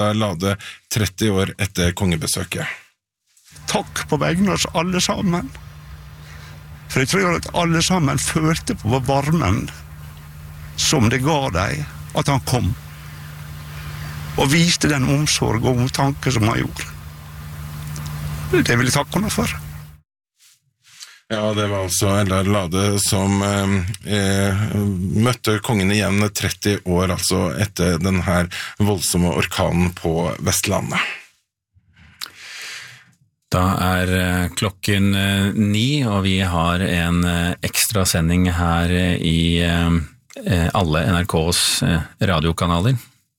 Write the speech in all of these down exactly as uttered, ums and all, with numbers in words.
Lade tretti år etter kongebesøket. Takk på vegne av oss alle sammen. For jeg tror at alle sammen følte på varmen som det ga deg at han kom. Og viste den omsorg og omtanke som han gjorde. Det vil jeg takke henne for. Ja, det var altså Eldar Lade som eh, møtte kongen igjen tretti år, altså etter den her voldsomme orkanen på Vestlandet. Da er klokken ni, og vi har en ekstra sending her i alle N R K's radiokanaler.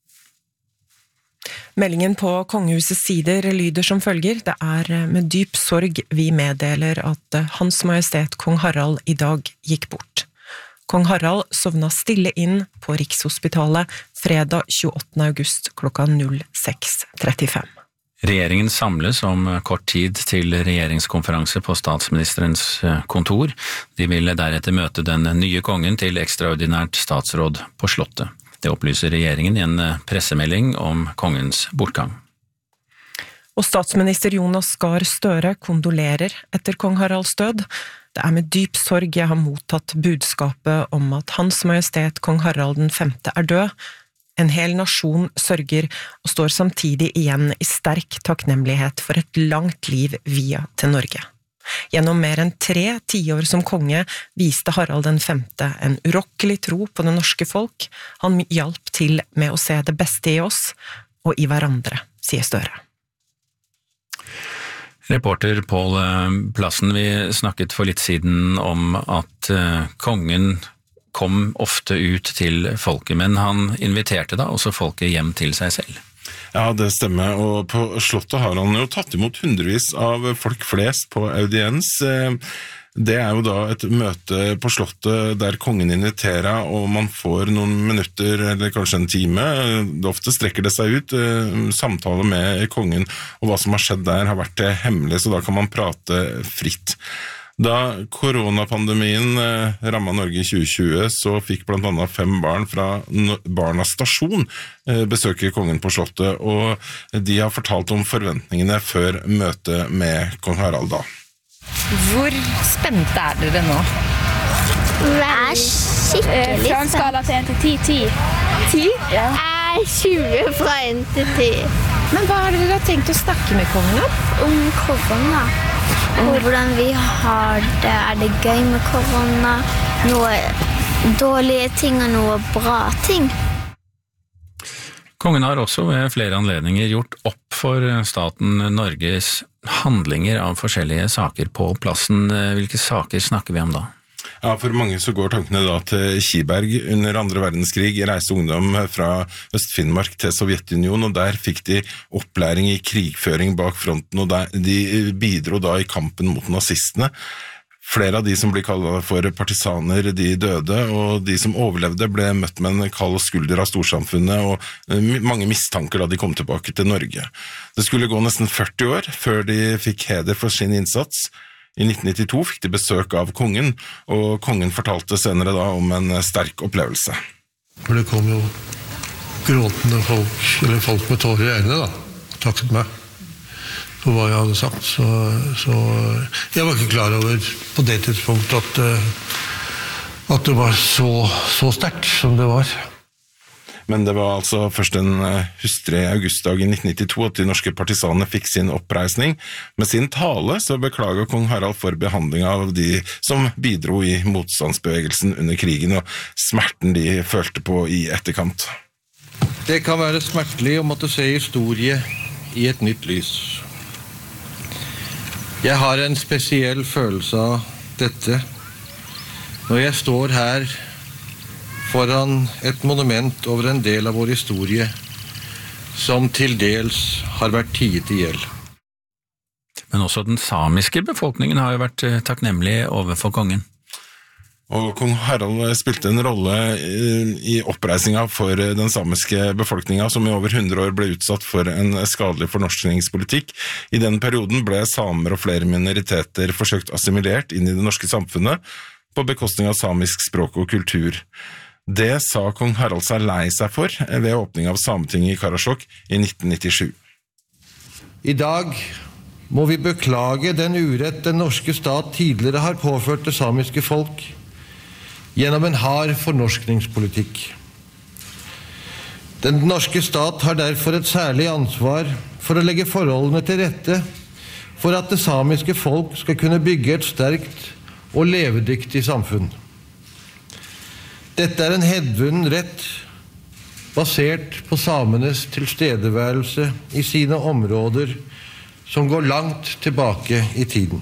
Meldingen på kongehusets sider lyder som følger. Det er med dyp sorg vi meddeler at Hans Majestet Kong Harald i dag gikk bort. Kong Harald sovna stille inn på Rikshospitalet fredag tjueåttende august klokka seks trettifem. Regjeringen samles om kort tid til regjeringskonferanse på statsministerens kontor. De vil deretter møte den nye kongen til ekstraordinært statsråd på Slottet. Det opplyser regjeringen i en pressemelding om kongens bortgang. Og statsminister Jonas Gahr Støre kondolerer etter kong Haralds død. Det er med dyp sorg jeg har mottatt budskapet om at Hans Majestet Kong Harald den femte er død. En hel nasjon sørger og står samtidig igjen i sterk takknemlighet for et langt liv via til Norge. Gjennom mer enn tre tiår som konge viste Harald den femte en urokkelig tro på det norske folk. Han hjalp til med å se det beste i oss og i hverandre, sier Støre. Reporter Pål Plassen, vi snakket for litt siden om at kongen kom ofte ut til folket, men han inviterte da også folket hjem til seg selv. Ja, det stemmer, og på Slottet har han jo tatt imot hundrevis av folk flest på audiens. Det er jo da et møte på Slottet der kongen inviterer, og man får noen minutter, eller kanskje en time. Ofte strekker det seg ut. Samtale med kongen, og hva som har skjedd der har vært hemmelig, så da kan man prate fritt. Da koronapandemien rammet Norge i tjue tjue, så fikk blant annet fem barn fra Barnas Stasjon besøke kongen på Slottet, og de har fortalt om forventningene før møtet med kong Harald da. Hvor spente er dere nå? Det er skikkelig. Fra en skala til en til ti, ti. ti? Ja. Jeg er tjue fra en til ti. Men hva har dere tenkt å snakke med kongen om? Om korona. Om hvordan vi har det. Er det gøy med korona? Noe dårlige ting og noe bra ting. Kongen har også ved flere anledninger gjort opp for staten Norges handlinger av forskjellige saker på plassen. Hvilke saker snakker vi om da? Ja, for mange så går tankene da til Kiberg. Under andre verdenskrig reiste ungdom fra Øst-Finnmark til Sovjetunionen, og der fikk de opplæring i krigføring bak fronten, og der, de bidro da i kampen mot nazistene. Flere av de som ble kallet for partisaner, de døde, og de som overlevde ble møtt med en kald skulder av storsamfunnet, og mange mistanker da de kom tilbake til Norge. Det skulle gå nesten førti år før de fikk heder for sin innsats. I nitten nittito fikk de besøk av kongen, og kongen fortalte senere da om en sterk opplevelse. For det kom jo gråtende folk, eller folk med tårer i øynene da, takket meg for hva jeg hadde sagt. Så, så jeg var ikke klar over på det tidspunktet at, at det var så, så sterkt som det var. Men det var altså først en hustrig augustdag i nitten nittito at de norske partisanene fikk sin oppreisning. Med sin tale så beklaget kong Harald for behandling av de som bidro i motstandsbevegelsen under krigen, og smerten de følte på i etterkant. Det kan være smertelig å måtte se historie i et nytt lys. Jeg har en spesiell følelse av dette når jeg står her foran et monument over en del av vår historie som til dels har vært tiet i hjel. Men også den samiske befolkningen har jo vært takknemlig overfor kongen. Og kong Harald spilte en rolle i oppreisninga for den samiske befolkninga, som i over hundre år ble utsatt for en skadelig fornorskningspolitikk. I den perioden ble samer og flere minoriteter forsøkt assimilert inn i det norske samfunnet på bekostning av samisk språk og kultur. Det sa kong Harald seg lei seg for ved åpning av Sametinget i Karasjok i nitten nittisju. I dag må vi beklage den urett den norske stat tidligere har påført det samiske folk gjennom en hard fornorskningspolitikk. Den norske stat har derfor et særlig ansvar for å legge forholdene til rette for at det samiske folk skal kunne bygge et sterkt og levedyktig samfunn. Dette er en hevdvunnen rett basert på samenes tilstedeværelse i sine områder som går langt tilbake i tiden.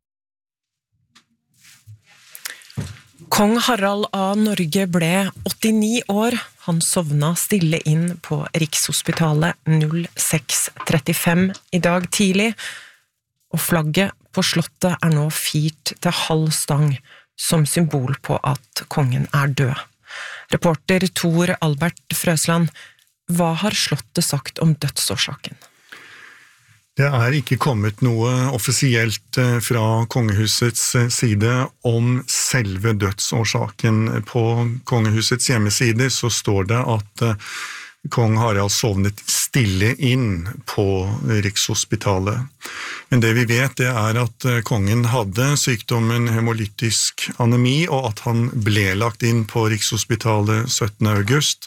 Kong Harald av Norge ble åttini år. Han sovna stille inn på Rikshospitalet null seks trettifem i dag tidlig, og flagget på slottet er nå firt til halv stang som symbol på at kongen er død. Reporter Tor Albert Frøsland, hva har slottet sagt om dødsårsaken? Det er ikke kommet noe offisielt fra kongehusets side om selve dødsårsaken. På kongehusets hjemmeside så står det at kong Harald sovnet stille inn på Rikshospitalet. Men det vi vet det er at kongen hadde sykdommen hemolytisk anemi, og at han ble lagt inn på Rikshospitalet syttende august.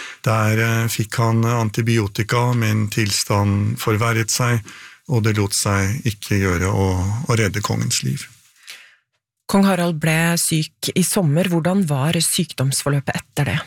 Der fikk han antibiotika, men tilstand forverret seg, og det lot seg ikke gjøre å, å redde kongens liv. Kong Harald ble syk i sommer. Hvordan var sykdomsforløpet etter det?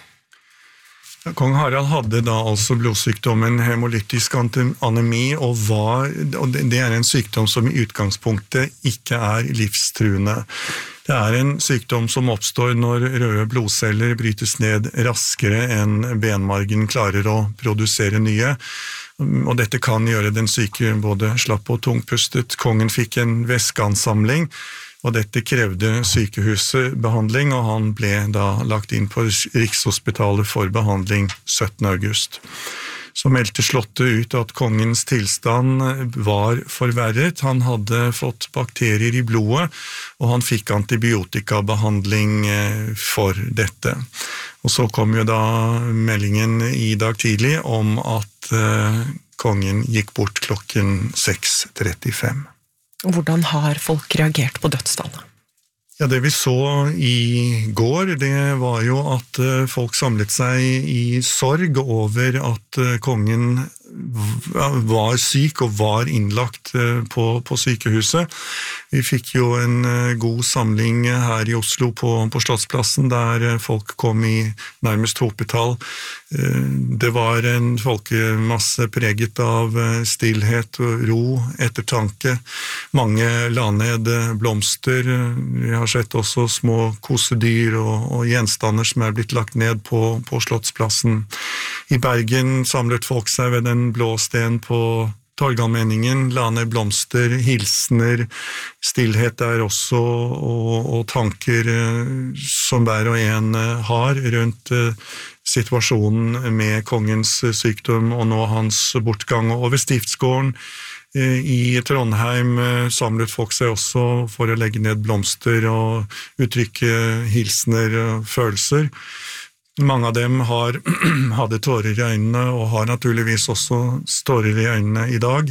Kong Harald hadde da altså blodsykdommen hemolytisk anemi, og, var, og det er en sykdom som i utgangspunktet ikke er livstruende. Det er en sykdom som oppstår når røde blodceller brytes ned raskere enn benmargen klarer å produsere nye, og dette kan gjøre den syke både slapp og tungpustet. Kongen fikk en væskeansamling, og dette krevde sykehuset behandling, og han ble da lagt inn på Rikshospitalet for behandling syttende august. Så meldte slottet ut at kongens tilstand var forverret. Han hadde fått bakterier i blodet, og han fikk antibiotikabehandling for dette. Og så kom jo da meldingen i dag tidlig om at kongen gikk bort klokken seks trettifem. Hvordan har folk reagert på dødsfallet? Ja, det vi så i går, det var jo at folk samlet seg i sorg over at kongen var syk og var innlagt på, på sykehuset. Vi fikk jo en god samling her i Oslo på, på Slottsplassen, der folk kom i nærmest hopetall. Det var en folkemasse preget av stillhet og ro, ettertanke. Mange la ned blomster. Vi har sett også små kosedyr og, og gjenstander som er blitt lagt ned på, på Slottsplassen. I Bergen samlet folk seg ved den blå sten på Torgallmenningen, la ned blomster, hilsener, stillhet der også, og, og tanker som hver og en har rundt situasjonen med kongens sykdom og nå hans bortgang. Og ved Stiftsgården i Trondheim samlet folk seg også for å legge ned blomster og uttrykke hilsener og følelser. Mange av dem har, hadde tårer i øynene og har naturligvis også tårer i øynene i dag.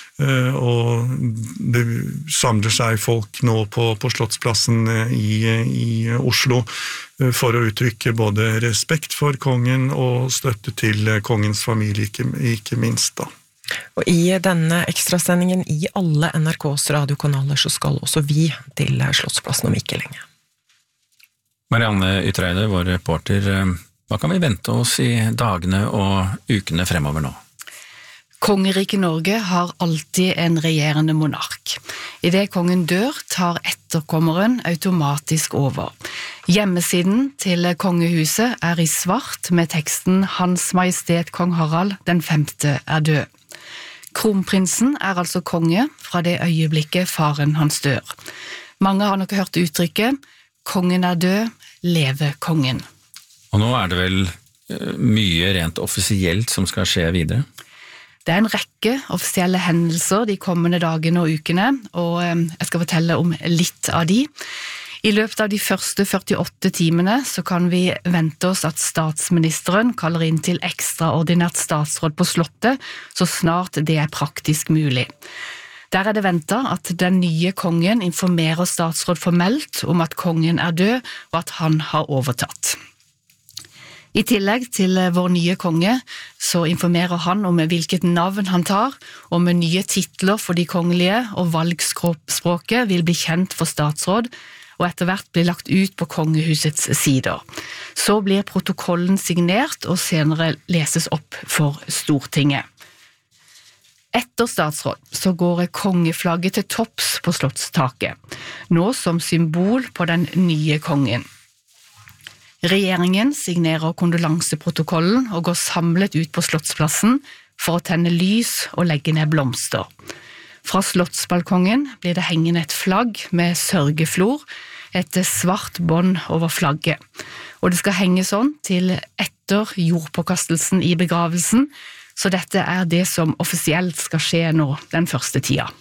Og det samler seg folk nå på, på Slottsplassen i, i Oslo for å uttrykke både respekt for kongen og støtte til kongens familie, ikke, ikke minst da. Og i denne ekstrasendingen i alle N R K's radiokanaler så skal også vi til Slottsplassen om ikke lenge. Marianne Ytreide, vår reporter, hva kan vi vente oss i dagene og ukene fremover nå? Kongeriket Norge har alltid en regjerende monark. I det kongen dør, tar etterkommeren automatisk over. Hjemmesiden til kongehuset er i svart med teksten Hans Majestet Kong Harald den femte er død. Kronprinsen er altså konge fra det øyeblikket faren hans dør. Mange har nok hørt uttrykket Kongen er død, leve kongen. Og nå er det vel mye rent offisielt som skal skje videre? Det er en rekke offisielle hendelser de kommende dagene og ukene, og jeg skal fortelle om litt av de. I løpet av de første førtiåtte timene så kan vi vente oss at statsministeren kaller inn til ekstraordinært statsråd på Slottet så snart det er praktisk mulig. Der er det ventet at den nye kongen informerer statsråd formelt om at kongen er død og at han har overtatt. I tillegg til vår nye konge så informerer han om hvilket navn han tar, om nye titler for de kongelige, og valgspråket vil bli kjent for statsråd, og etter hvert blir lagt ut på kongehusets sider. Så blir protokollen signert og senere leses opp for Stortinget. Etter statsråd så går kongeflagget til topps på slottstaket, nå som symbol på den nye kongen. Regjeringen signerer kondolanseprotokollen og går samlet ut på slottsplassen for å tenne lys og legge ned blomster. Fra slottsbalkongen blir det hengende et flagg med sørgeflor, et svart bånd over flagget, og det skal henge sånn til etter jordpåkastelsen i begravelsen, så dette er det som offisielt skal skje nå den første tida.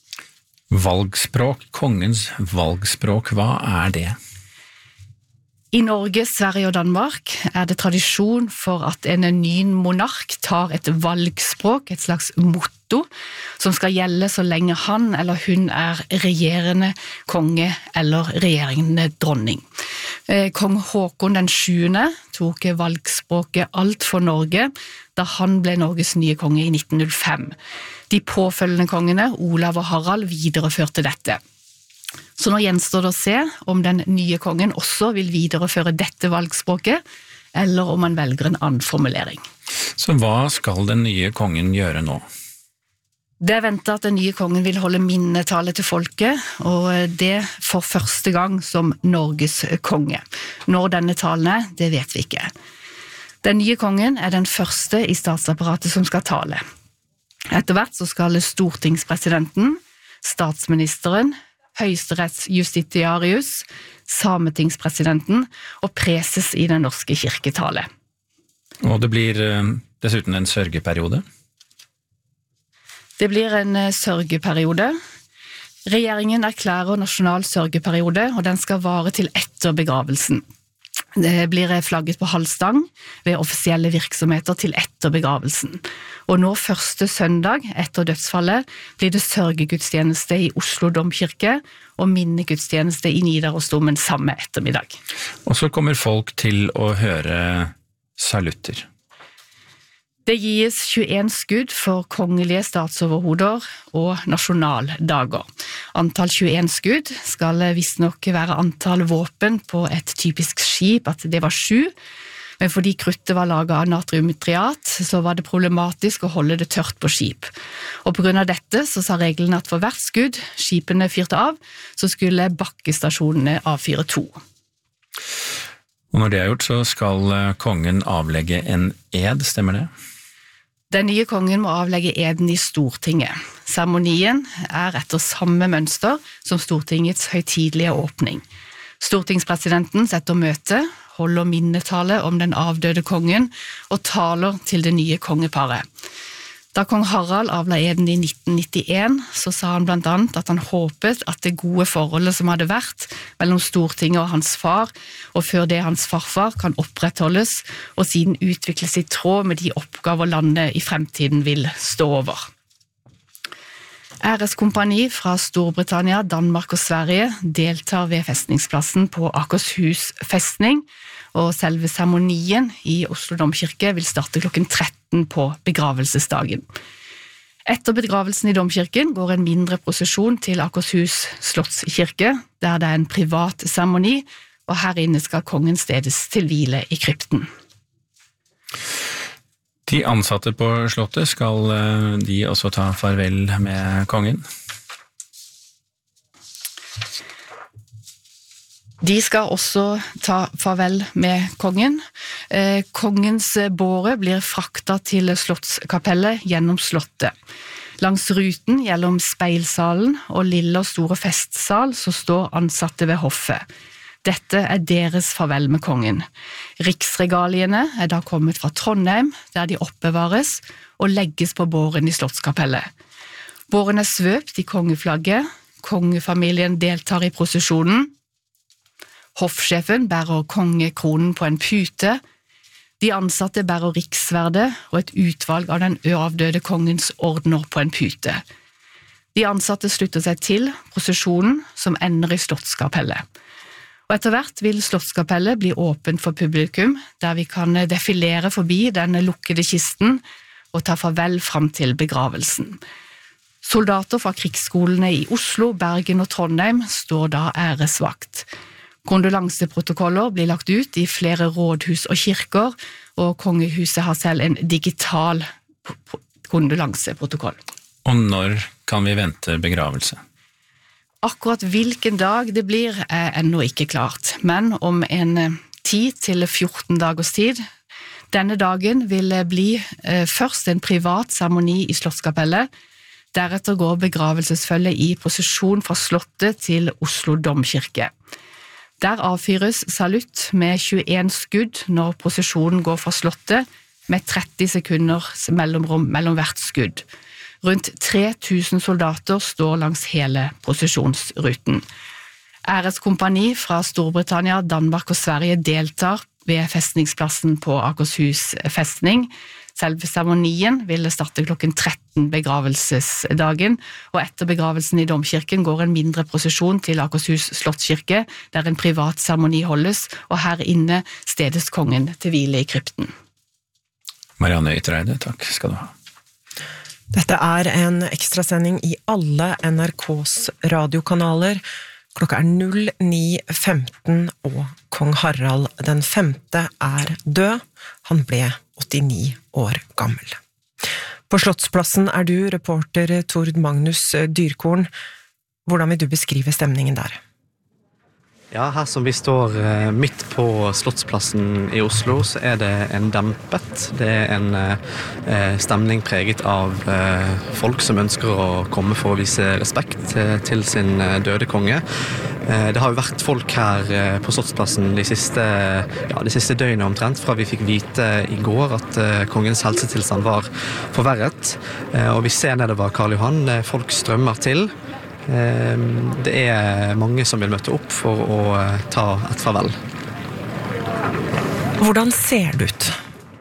Valgspråk, kongens valgspråk, hva er det? I Norge, Sverige og Danmark er det tradisjon for at en ny monark tar et valgspråk, et slags motto, som skal gjelde så lenge han eller hun er regjerende konge eller regjerende dronning. Kong Håkon den sjuende tok valgspråket Alt for Norge, da han ble Norges nye konge i nitten null fem. De påfølgende kongene, Olav og Harald, videreførte dette. Så nå gjenstår det å se om den nye kongen også vil videreføre dette valgspråket, eller om han velger en annen formulering. Så hva skal den nye kongen gjøre nå? Det er ventet at den nye kongen vil holde minnetale til folket, og det for første gang som Norges konge. Når denne talen er, det vet vi ikke. Den nye kongen er den første i statsapparatet som skal tale. Etter hvert så skal stortingspresidenten, statsministeren, høyesterettsjustitiarius, sametingspresidenten og preses i den norske kirketale. Og det blir dessuten en sørgeperiode? Det blir en sørgeperiode. Regjeringen erklærer nasjonal sørgeperiode, og den skal vare til etter begravelsen. Det blir flagget på halvstang ved offisielle virksomheter til etter begravelsen. Og nå første søndag etter dødsfallet blir det sørgegudstjeneste i Oslo domkirke og minnegudstjeneste i Nidarosdomen samme ettermiddag. Og så kommer folk til å høre salutter. Det gis tjueen skudd for kongelige statsoverhoder og nasjonaldager. Antall tjueen skudd skal visstnok være antall våpen på et typisk skip, at det var sju. Men fordi kruttet var laget av natriumtriat, så var det problematisk å holde det tørt på skip. Og på grunn av dette så sa reglene at for hvert skudd skipene fyrte av, så skulle bakkestasjonene avfyre to. Og når det er gjort, så skal kongen avlegge en ed, stemmer det? Den nye kongen må avlegge eden i Stortinget. Seremonien er etter samme mønster som Stortingets høytidelige åpning. Stortingspresidenten setter møte, holder minnetale om den avdøde kongen og taler til det nye kongeparet. Da kong Harald avla eden i nitten nittien, så sa han blant annet at han håpet at det gode forholdet som hadde vært mellom Stortinget og hans far, og før det hans farfar, kan opprettholdes, og siden utvikles i tråd med de oppgaver landet i fremtiden vil stå over. Æreskompani fra Storbritannia, Danmark og Sverige deltar ved festningsplassen på Akershus festning, og selve seremonien i Oslo domkirke vil starte klokken tretten på begravelsesdagen. Etter begravelsen i domkirken går en mindre prosesjon til Akershus slottskirke, der det er en privat seremoni, og her inne skal kongen stedes til hvile i krypten. De ansatte på slottet, skal de også ta farvel med kongen? De skal også ta farvel med kongen. Eh, kongens båre blir fraktet til slottskapellet gjennom slottet. Langs ruten gjennom speilsalen og lille og store festsal så står ansatte ved hoffet. Dette er deres farvel med kongen. Riksregaliene er da kommet fra Trondheim, der de oppbevares og legges på båren i slottskapellet. Båren er svøpt i kongeflagget, kongefamilien deltar i prosesjonen, Hoffsjefen bærer kongekronen på en pute, de ansatte bærer riksverde og et utvalg av den avdøde kongens ordner på en pute. De ansatte slutter seg til prosesjonen som ender i Slottskapellet. Og etter hvert vil Slottskapellet bli åpent for publikum, der vi kan defilere forbi den lukkede kisten og ta farvel fram til begravelsen. Soldater fra krigsskolene i Oslo, Bergen og Trondheim står da æresvakt. Kondolanseprotokoller blir lagt ut i flere rådhus og kirker, og kongehuset har selv en digital kondolanseprotokoll. Og når kan vi vente begravelse? Akkurat hvilken dag det blir er ennå ikke klart, men om en ti til fjorten dagers tid. Denne dagen vil bli eh, først en privat seremoni i Slottskapellet, deretter går begravelsesfølget i prosesjon fra Slottet til Oslo Domkirke. Der avfyres salutt med tjueen skudd når prosesjonen går fra Slottet, med tretti sekunder mellomrom mellom hvert skudd. Rundt tre tusen soldater står langs hele prosesjonsruten. Æreskompani fra Storbritannia, Danmark og Sverige deltar ved festningsplassen på Akershus festning. Selve seremonien vil starte klokken tretten begravelsesdagen, og etter begravelsen i Domkirken går en mindre prosesjon til Akershus Slottskirke, der en privat seremoni holdes, og her inne stedes kongen til hvile i krypten. Marianne Ytreide, takk skal du ha. Dette er en ekstrasending i alle N R K's radiokanaler. Klokka er null ni femten, og kong Harald den femte er død. Han ble åttini år gammel. På Slottsplassen er du reporter Tord Magnus Dyrkorn. Hvordan vil du beskrive stemningen der? Ja, her som vi står midt på Slottsplassen i Oslo, så er det en dempet. Det er en eh, stemning preget av eh, folk som ønsker å komme for å vise respekt eh, til sin døde konge. Eh, det har jo vært folk her eh, på Slottsplassen de siste, ja, de siste døgnet omtrent, fra vi fikk vite i går at eh, kongens helsetilstand var forverret. Eh, og vi ser nedover Karl Johan, eh, folk strømmer til. Det er mange som vil møte opp for å ta et farvel. Hvordan ser det ut?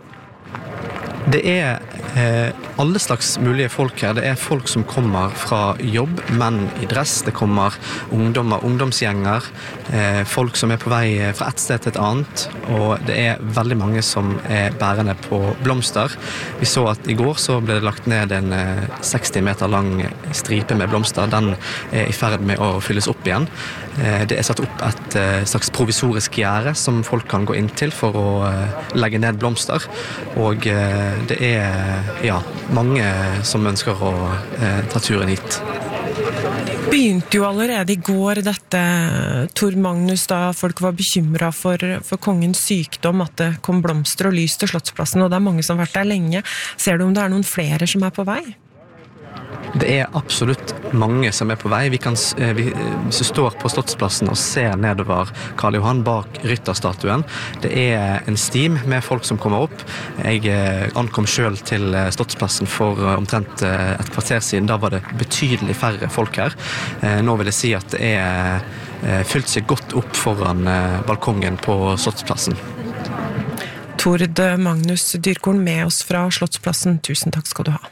Det er eh, alle slags mulige folk her. Det er folk som kommer fra jobb, menn i dress. Det kommer ungdommer, ungdomsgjenger, eh, folk som er på vei fra et sted til et annet. Og det er veldig mange som er bærende på blomster. Vi så at i går så ble det lagt ned en eh, seksti meter lang stripe med blomster. Den er i ferd med å fylles opp igjen. Eh, det er satt opp et eh, slags provisorisk gjerde som folk kan gå inn til for å eh, legge ned blomster. Og eh, det er ja, mange som ønsker å eh, ta turen hit. Begynte jo allerede i går dette, Tord Magnus, da folk var bekymret for, for kongens sykdom, at det kom blomster og lys til Slottsplassen, og det er mange som har vært der lenge. Ser du om det er noen flere som er på vei? Det er absolutt mange som er på vei. Vi kan, vi, hvis du står på Slottsplassen og ser nedover Karl Johan bak rytterstatuen, det er en stim med folk som kommer opp. Jeg ankom selv til Slottsplassen for omtrent et kvarter siden. Da var det betydelig færre folk her. Nå vil jeg si at det er fylt seg godt opp foran balkongen på Slottsplassen. Tord Magnus Dyrkorn med oss fra Slottsplassen. Tusen takk skal du ha.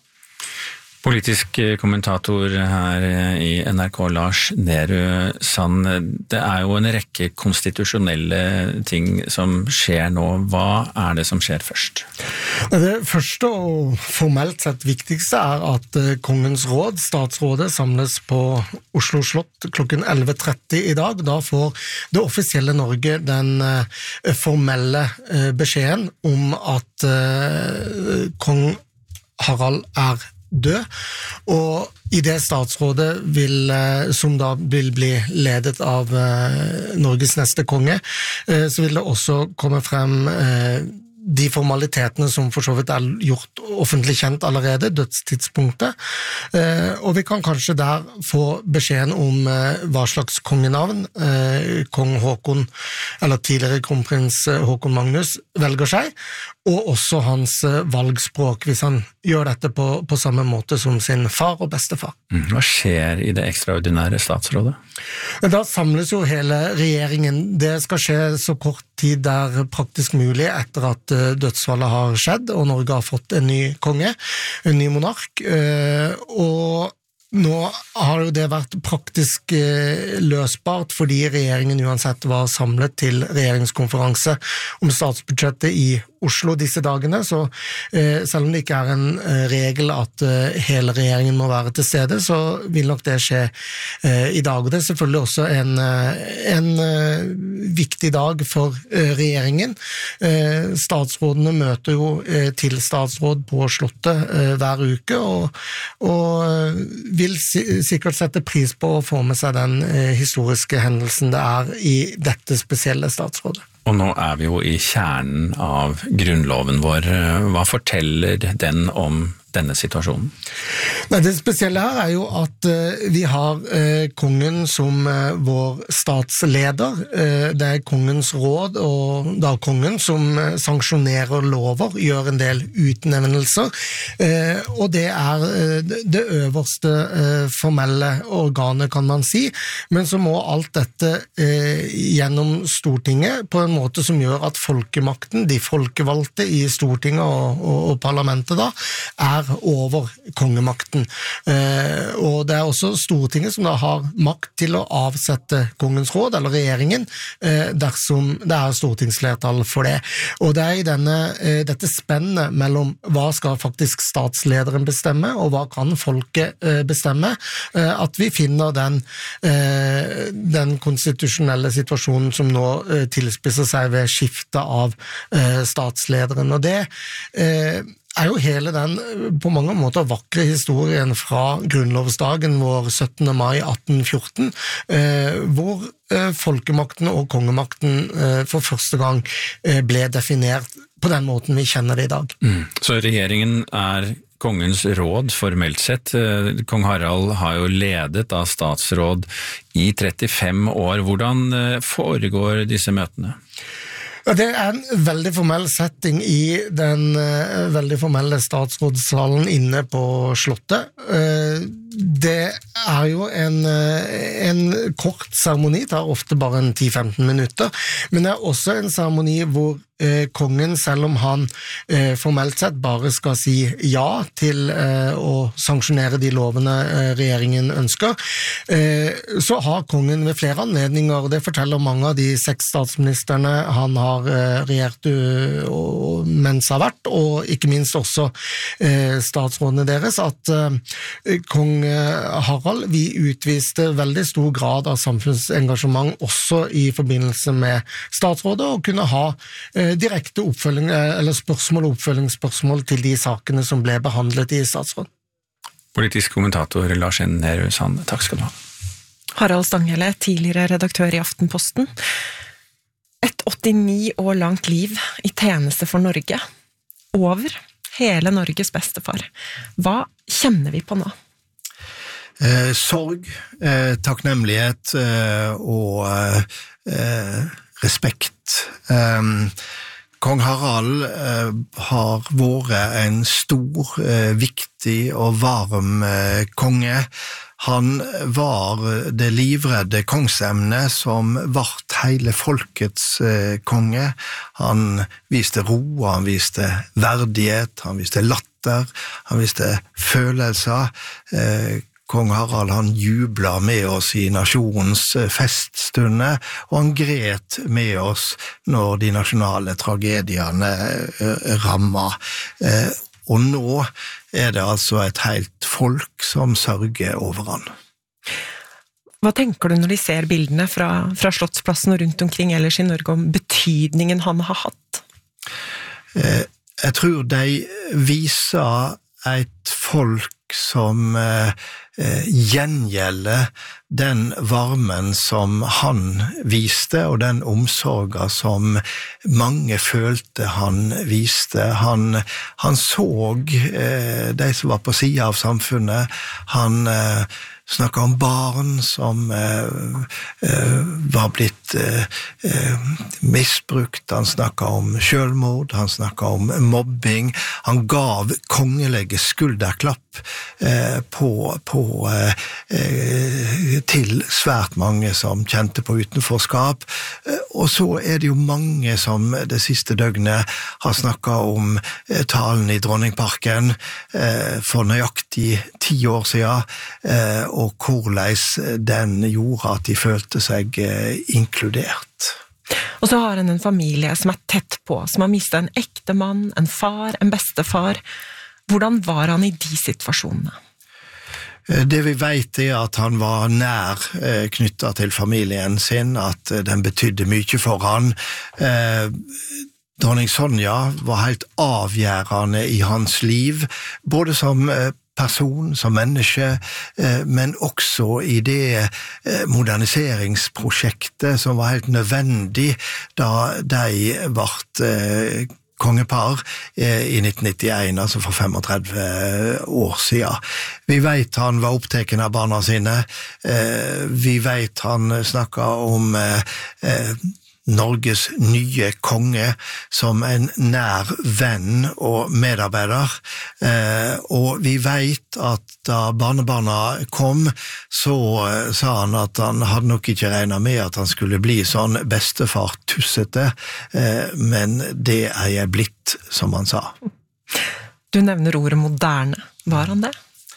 Politisk kommentator her i N R K, Lars Nehru Sand. Det er jo en rekke konstitusjonelle ting som skjer nå. Hva er det som skjer først? Det første og formelt sett viktigste er at Kongens råd, statsrådet, samles på Oslo Slott klokken elleve tretti i dag. Da får det offisielle Norge den formelle beskjeden om at kong Harald er død, og i det statsrådet vil, som da vil bli ledet av Norges neste konge, så vil det også komme frem de formalitetene som for så vidt er gjort offentlig kjent allerede, dødstidspunktet, og vi kan kanskje der få beskjeden om hva slags kongenavn kong Håkon, eller tidligere kronprins Håkon Magnus, velger seg, og også hans valgspråk, hvis han gjør dette på, på samme måte som sin far og bestefar. Hva skjer i det ekstraordinære statsrådet? Da samles jo hele regjeringen. Det skal skje så kort tid der praktisk mulig etter at dødsfallet har skjedd, og Norge har fått en ny konge, en ny monark, og nå har jo det vært praktisk løsbart fordi regjeringen uansett var samlet til regjeringskonferanse om statsbudsjettet i Oslo disse dagene, så eh, selv om det ikke er en eh, regel at eh, hele regjeringen må være til stede, så vil nok det skje eh, i dag. Og det er selvfølgelig også en, eh, en eh, viktig dag for eh, regjeringen. Eh, statsrådene møter jo eh, til statsråd på Slottet eh, hver uke, og, og vil si, sikkert sette pris på å få med seg den eh, historiske hendelsen det er i dette spesielle statsrådet. Og nå er vi jo i kjernen av grunnloven vår. Hva forteller den om denne situasjonen? Nei, det spesielle her er jo at uh, vi har uh, kongen som uh, vår statsleder. Uh, det er kongens råd, og da kongen som uh, sanksjonerer lover, gjør en del utnevnelser, uh, og det er uh, det øverste uh, formelle organet, kan man si, men så må alt dette uh, gjennom Stortinget på en måte som gjør at folkemakten, de folkevalgte i Stortinget og, og, og parlamentet da, er over kongemakten. Eh, og det er også Stortinget som da har makt til å avsette kongens råd, eller regjeringen, eh, dersom det er stortingsflertall for det. Og det er i denne, eh, dette spennet mellom hva skal faktisk statslederen bestemme, og hva kan folket eh, bestemme, eh, at vi finner den, eh, den konstitusjonelle situasjonen som nå eh, tilspisser seg ved skifte av eh, statslederen. Og det eh, er jo hele den på mange måter vakre historien fra grunnlovsdagen vår syttende mai atten fjorten, eh, hvor eh, folkemakten og kongemakten eh, for første gang eh, ble definert på den måten vi kjenner det i dag. Mm. Så regjeringen er kongens råd formelt sett. Kong Harald har jo ledet av statsråd i trettifem år. Hvordan foregår disse møtene? Ja, det er en veldig formell setting i den uh, veldig formelle statsrådssalen inne på Slottet. Uh, det er jo en, uh, en kort seremoni, det tar ofte bare en ti til femten minutter, men det er også en seremoni hvor uh, kongen, selv om han uh, formelt sett bare skal si ja til uh, å sanksjonere de lovene uh, regjeringen ønsker, uh, så har kongen ved flere anledninger, og det forteller mange av de seks statsministerne han har regjert uh, mens har vært, og ikke minst også uh, statsrådene deres, at uh, kong Harald, vi utviste veldig stor grad av samfunnsengasjement også i forbindelse med statsrådet, og kunne ha uh, direkte oppfølging, uh, eller spørsmål og oppfølgingsspørsmål til de sakene som ble behandlet i statsråd. Politisk kommentator Lars Nehru Sand, takk skal du ha. Harald Stanghelle, tidligere redaktør i Aftenposten. Et åttini år langt liv i tjeneste for Norge. Over hele Norges bestefar. Hva kjenner vi på nå? Eh, sorg, eh, takknemlighet eh, og eh, respekt. Eh, Kong Harald eh, har vært en stor, eh, viktig og varm eh, konge. Han var det livredde kongsemne som vart hele folkets eh, konge. Han viste ro, han viste verdighet, han viste latter, han viste følelser. Eh, Kong Harald han jubla med oss i nasjonens feststunder, og han gret med oss når de nasjonale tragediene rammer. Og nå er det altså et helt folk som sørger over han. Hva tenker du når de ser bildene fra, fra Slottsplassen og rundt omkring ellers i Norge om betydningen han har hatt? Jeg tror de viser et folk som eh, gjengjelder den varmen som han viste, og den omsorgen som mange følte han viste. Han, han så eh, de som var på siden av samfunnet. Han eh, snakket om barn som eh, eh, var blitt eh, eh, misbrukt. Han snakket om selvmord, han snakket om mobbing. Han gav kongelige skulderklapp eh, på, på, eh, til svært mange som kjente på utenforskap. Eh, og så er det jo mange som det siste døgnet har snakket om eh, talen i Dronningparken eh, for nøyaktig ti år siden, eh, og hvordan den gjorde at de følte seg eh, inkludert. Og så har han en familie som er tett på, som har mistet en ekte mann, en far, en bestefar. Hvordan var han i de situasjonene? Det vi vet er at han var nær eh, knyttet til familien sin, at eh, den betydde mye for han. Eh, Dronning Sonja var helt avgjørende i hans liv, både som eh, person, som menneske, eh, men også i det eh, moderniseringsprosjektet som var helt nødvendig da de ble eh, kongepar eh, i nitten nittien, altså for femogtredve år siden. Vi vet han var opptatt av barna sine, eh, vi vet han snakket om eh, eh, Norges nye konge som en nær venn og medarbeider, eh, og vi vet at da barnebarna kom, så eh, sa han at han hadde nok ikke regnet med at han skulle bli sånn bestefar tussete, eh, men det er jeg blitt, som han sa. Du nevner ordet moderne. Var han det?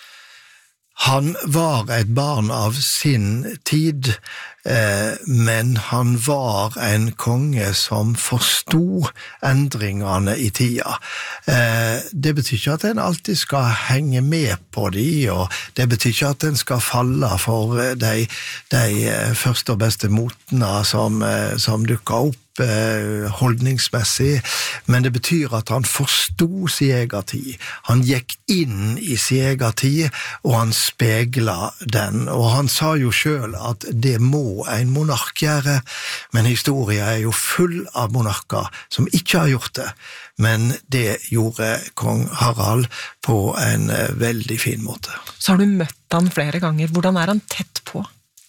Han var et barn av sin tid, eh, men han var en konge som forstod endringene i tida. Eh, det betyr ikke at en alltid skal henge med på de, og det betyr ikke at en skal falle for de, de første og beste motene som, som dukker opp holdningsmessig, men det betyr at han forstod sin egen tid. Han gikk inn i sin egen tid, og han speglet den. Og han sa jo selv at det må en monark gjøre, men historien er jo full av monarker som ikke har gjort det. Men det gjorde kong Harald på en veldig fin måte. Så har du møtt han flere ganger. Hvordan er han tett på?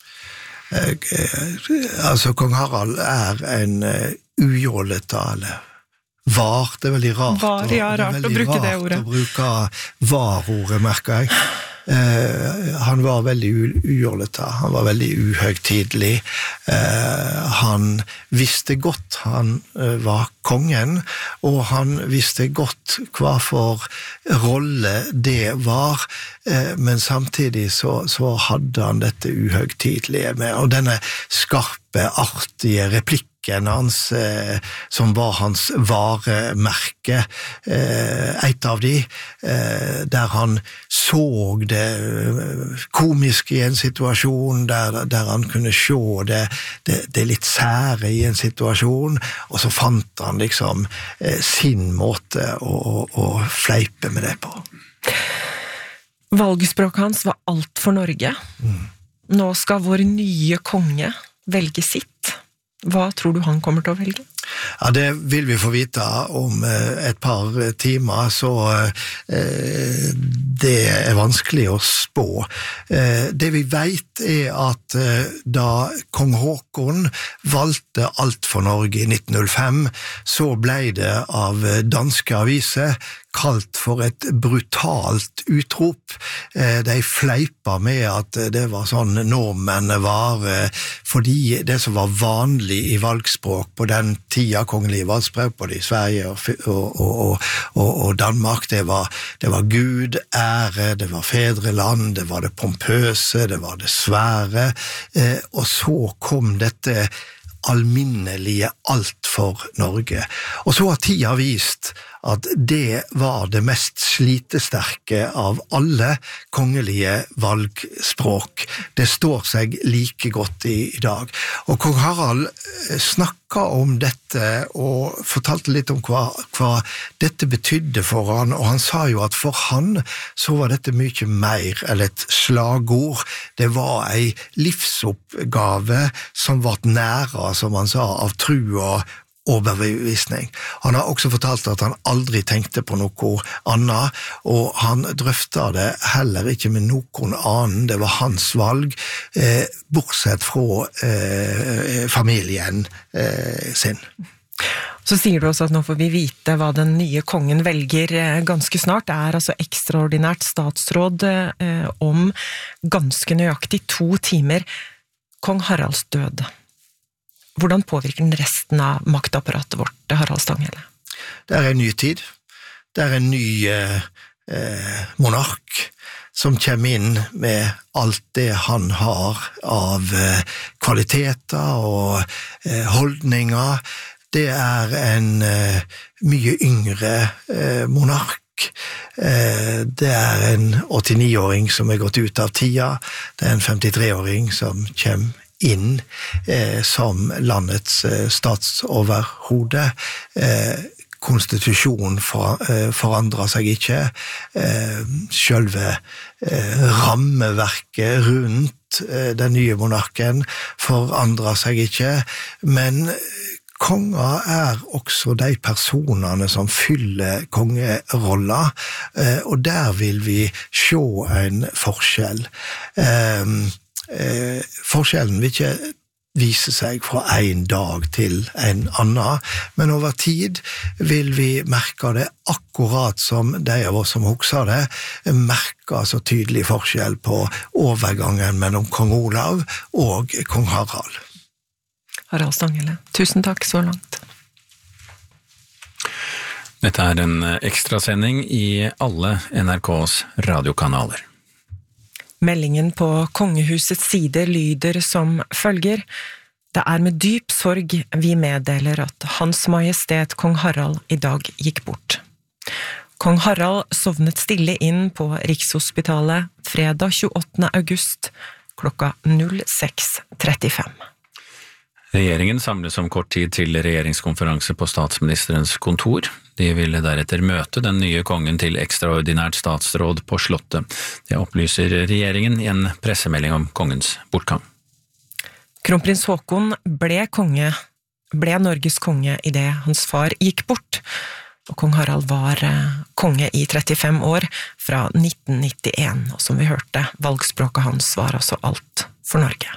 Altså, kong Harald er en ujålete, eller var, det er veldig rart. Var, ja, rart å bruke det ordet. Å bruke var-ordet, merker jeg. Eh, han var veldig ujålete, han var veldig uhøgtidlig. Eh, han visste godt han eh, var kongen, og han visste godt hva for rolle det var, eh, men samtidig så, så hadde han dette uhøgtidlige med, og denne skarpe, artige replikken hans, eh, som var hans varemerke, eh, et av de, eh, der han så det komiske i en situasjon, der, der han kunne se det, det, det litt sære i en situasjon, og så fant han liksom eh, sin måte å, å, å fleipe med det på. Valgspråket hans var alt for Norge. Mm. Nå skal vår nye konge velge sitt. Hva tror du han kommer til å velge? Ja, det vil vi få vite om et par timer, så eh, det er vanskelig å spå. Eh, det vi vet er at eh, da kong Håkon valgte alt for Norge i nitten null fem, så ble det av danske aviser kalt for et brutalt utrop. Eh, de fleipa med at det var sånn nordmennene var, eh, fordi det som var vanlig i valgspråk på den tida, kongelig valgspråk både i Sverige og, og, og, og, og Danmark, det var, det var Gud, ære, det var fedreland, det var det pompøse, det var det svære, eh, og så kom dette alminnelige alt for Norge. Og så har tida vist at det var det mest slitesterke av alle kongelige valgspråk. Det står seg like godt i, i dag. Og kong Harald snakka om dette og fortalte litt om hva, hva dette betydde for han, og han sa jo at for han så var dette mye mer enn et slagord. Det var ei livsoppgave som var næra, som han sa, av tru og overbevisning. Han har også fortalt at han aldri tenkte på noe annet, og han drøfta det heller ikke med noen annen. Det var hans valg, eh, bortsett fra eh, familien eh, sin. Så sier du også at nå får vi vite hva den nye kongen velger ganske snart. Det er altså ekstraordinært statsråd eh, om ganske nøyaktig to timer. Kong Haralds død. Hvordan påvirker den resten av maktapparatet vårt, Harald Stanghelle? Det er en ny tid. Det er en ny eh, monark som kommer inn med alt det han har av eh, kvaliteter og eh, holdninger. Det er en eh, mye yngre eh, monark. Eh, det er en åttini-åring som er gått ut av tida. Det er en femtitre-åring som kommer inn eh, som landets eh, statsoverhode. Eh, konstitusjonen for, eh, forandrer seg ikke. Eh, selve eh, rammeverket rundt eh, den nye monarken forandrer seg ikke, men konger er også de personene som fyller kongerolla, eh, og der vil vi se en forskjell. Eh, Eh, forskjellen vil ikke vise seg fra en dag til en annen, men over tid vil vi merke det akkurat som de av oss som husker det, merker så tydelig forskjell på overgangen mellom kong Olav og kong Harald. Harald Stanghelle, tusen takk så langt. Dette er en ekstrasending i alle N R K's radiokanaler. Meldingen på kongehusets side lyder som følger. Det er med dyp sorg vi meddeler at Hans Majestet Kong Harald i dag gikk bort. Kong Harald sovnet stille inn på Rikshospitalet fredag tjueåttende august klokka null seks trettifem. Regjeringen samles om kort tid til regjeringskonferanse på statsministerens kontor. De ville deretter møte den nye kongen til ekstraordinært statsråd på Slottet. Det opplyser regjeringen i en pressemelding om kongens bortgang. Kronprins Haakon ble konge, ble Norges konge i det hans far gikk bort, og kong Harald var konge i trettifem år fra nitten nittien, og som vi hørte, valgspråket hans var altså alt for Norge.